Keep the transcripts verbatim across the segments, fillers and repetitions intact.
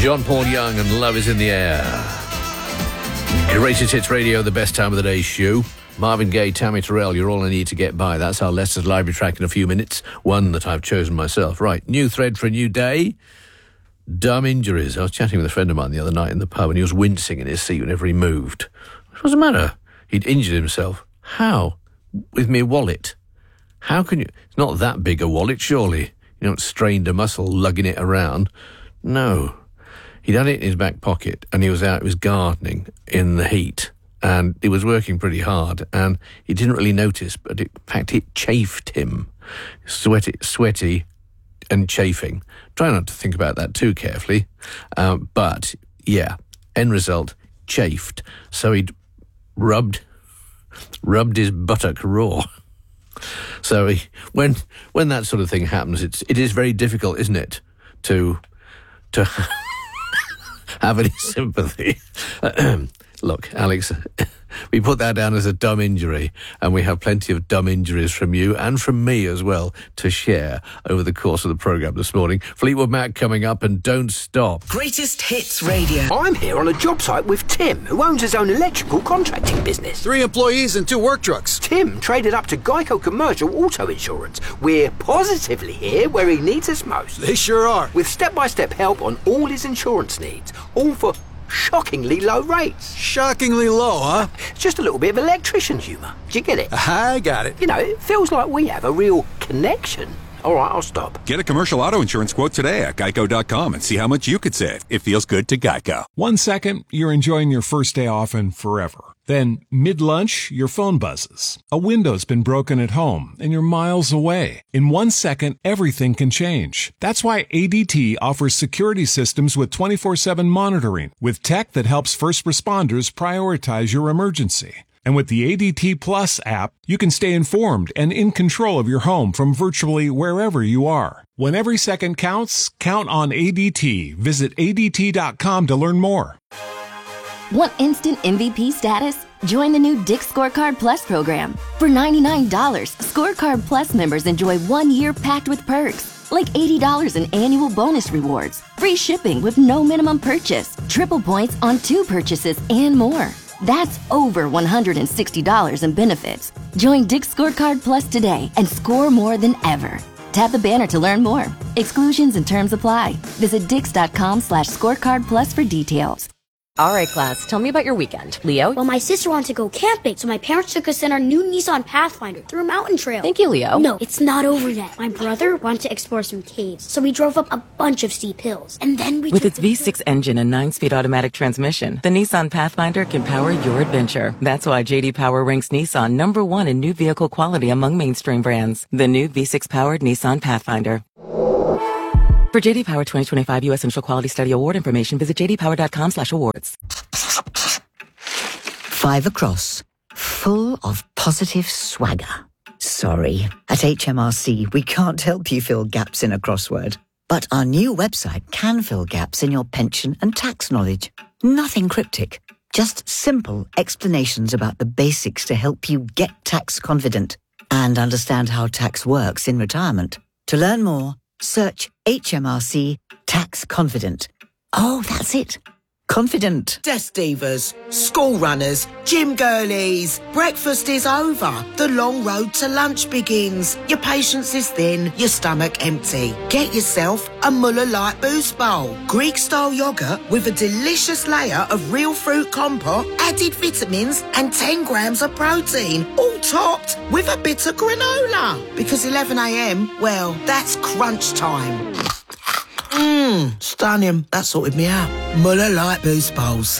John Paul Young and Love is in the Air. Greatest Hits Radio, the best time of the day show. Marvin Gaye, Tammy Terrell, You're All I Need to Get By. That's our Leicester's Library track in a few minutes. One that I've chosen myself. Right, new thread for a new day. Dumb injuries. I was chatting with a friend of mine the other night in the pub and he was wincing in his seat whenever he moved. What was the matter? He'd injured himself. How? With my wallet. How can you... It's not that big a wallet, surely. You don't strained a muscle lugging it around. No. He'd had it in his back pocket and he was out, he was gardening in the heat and he was working pretty hard and he didn't really notice, but it, in fact it chafed him. Sweaty, sweaty and chafing. Try not to think about that too carefully. Um, but, yeah, end result, chafed. So he'd rubbed, rubbed his buttock raw. So he, when when that sort of thing happens, it's it is very difficult, isn't it, to to have any sympathy. Look, Alex, we put that down as a dumb injury, and we have plenty of dumb injuries from you and from me as well to share over the course of the programme this morning. Fleetwood Mac coming up, and Don't Stop. Greatest Hits Radio. I'm here on a job site with Tim, who owns his own electrical contracting business. Three employees and two work trucks. Tim traded up to Geico Commercial Auto Insurance. We're positively here where he needs us most. They sure are. With step-by-step help on all his insurance needs, all for shockingly low rates. Shockingly low, huh? Just a little bit of electrician humour. Do you get it? I got it. You know, it feels like we have a real connection. All right, I'll stop. Get a commercial auto insurance quote today at geico dot com and see how much you could save. It feels good to Geico. One second, you're enjoying your first day off and forever. Then, mid-lunch, your phone buzzes. A window's been broken at home, and you're miles away. In one second, everything can change. That's why A D T offers security systems with twenty-four seven monitoring, with tech that helps first responders prioritize your emergency. And with the A D T Plus app, you can stay informed and in control of your home from virtually wherever you are. When every second counts, count on A D T. Visit A D T dot com to learn more. Want instant M V P status? Join the new Dick's Scorecard Plus program. For ninety-nine dollars, Scorecard Plus members enjoy one year packed with perks, like eighty dollars in annual bonus rewards, free shipping with no minimum purchase, triple points on two purchases, and more. That's over one hundred sixty dollars in benefits. Join Dick's Scorecard Plus today and score more than ever. Tap the banner to learn more. Exclusions and terms apply. Visit dix dot com slash scorecard plus for details. All right, class, tell me about your weekend. Leo? Well, my sister wanted to go camping, so my parents took us in our new Nissan Pathfinder through a mountain trail. Thank you, Leo. No, it's not over yet. My brother wanted to explore some caves, so we drove up a bunch of steep hills. And then we With its V six engine and nine-speed automatic transmission, the Nissan Pathfinder can power your adventure. That's why J D Power ranks Nissan number one in new vehicle quality among mainstream brands. The new V six-powered Nissan Pathfinder. For J D Power twenty twenty-five U S Central Quality Study Award information, visit j d power dot com slash awards. Five across, full of positive swagger. Sorry, at H M R C, we can't help you fill gaps in a crossword. But our new website can fill gaps in your pension and tax knowledge. Nothing cryptic, just simple explanations about the basics to help you get tax confident and understand how tax works in retirement. To learn more, search H M R C Tax Confident. Oh, that's it. Confident. Desk divas, school runners, gym girlies. Breakfast is over. The long road to lunch begins. Your patience is thin, your stomach empty. Get yourself a Muller Light Boost Bowl. Greek-style yogurt with a delicious layer of real fruit compote, added vitamins and ten grams of protein. All topped with a bit of granola. Because eleven a.m, well, that's crunch time. Mmm, stunning. That sorted me out. Muller Light Boost Bowls.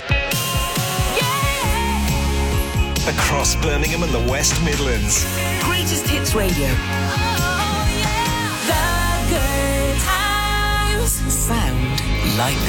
Across Birmingham and the West Midlands. Greatest Hits Radio. Oh, yeah. The good times. Sound like